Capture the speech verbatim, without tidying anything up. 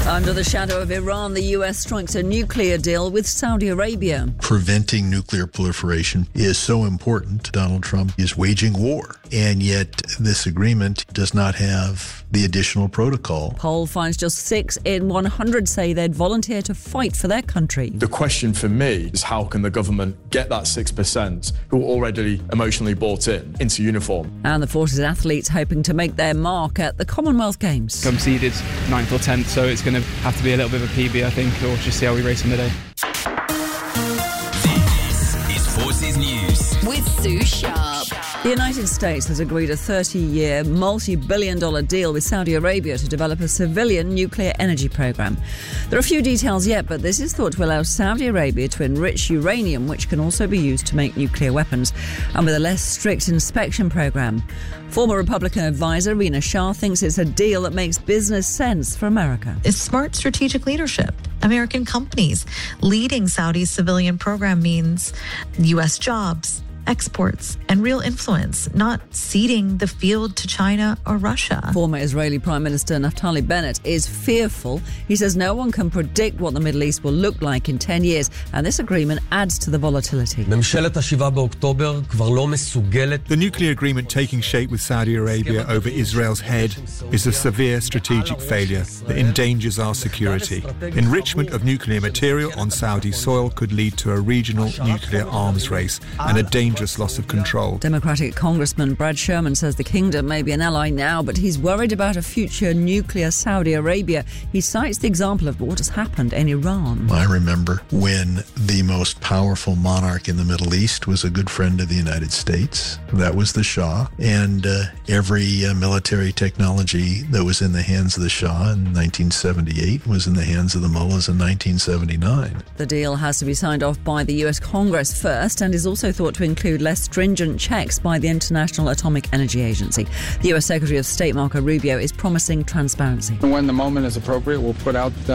Under the shadow of Iran, the U S strikes a nuclear deal with Saudi Arabia. Preventing nuclear proliferation is so important. Donald Trump is waging war, and yet this agreement does not have the additional protocol. Poll finds just six in one hundred say they'd volunteer to fight for their country. The question for me is how can the government get that six percent who are already emotionally bought in into uniform? And the Forces athletes hoping to make their mark at the Commonwealth Games. I'm seeded ninth or tenth, so it's going to have to be a little bit of a P B, I think, or just see how we race on the day. This is Forces News with Sue Sharp. The United States has agreed a thirty-year, multi-billion dollar deal with Saudi Arabia to develop a civilian nuclear energy program. There are few details yet, but this is thought to allow Saudi Arabia to enrich uranium, which can also be used to make nuclear weapons, and with a less strict inspection program. Former Republican advisor Rina Shah thinks it's a deal that makes business sense for America. It's smart strategic leadership. American companies leading Saudi's civilian program means U S jobs, exports, and real influence, not ceding the field to China or Russia. Former Israeli Prime Minister Naftali Bennett is fearful. He says no one can predict what the Middle East will look like in ten years, and this agreement adds to the volatility. The nuclear agreement taking shape with Saudi Arabia over Israel's head is a severe strategic failure that endangers our security. Enrichment of nuclear material on Saudi soil could lead to a regional nuclear arms race and a dangerous loss of control. Democratic Congressman Brad Sherman says the kingdom may be an ally now, but he's worried about a future nuclear Saudi Arabia. He cites the example of what has happened in Iran. I remember when the most powerful monarch in the Middle East was a good friend of the United States. That was the Shah, and uh, every uh, military technology that was in the hands of the Shah in nineteen seventy-eight was in the hands of the mullahs in nineteen seventy-nine. The deal has to be signed off by the U S Congress first and is also thought to include less stringent checks by the International Atomic Energy Agency. The U S Secretary of State Marco Rubio is promising transparency. When the moment is appropriate, we'll put out uh,